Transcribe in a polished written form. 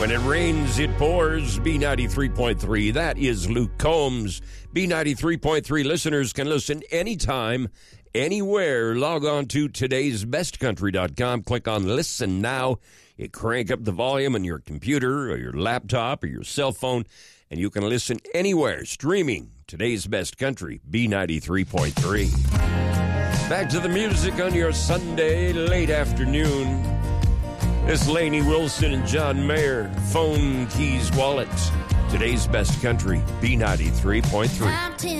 When it rains, it pours. B93.3. That is Luke Combs. B93.3 listeners can listen anytime, anywhere. Log on to today'sbestcountry.com. Click on Listen Now. You crank up the volume on your computer or your laptop or your cell phone, and you can listen anywhere. Streaming Today's Best Country, B93.3. Back to the music on your Sunday late afternoon. It's Lainey Wilson and John Mayer, Phone Keys Wallet. Today's Best Country, B93.3.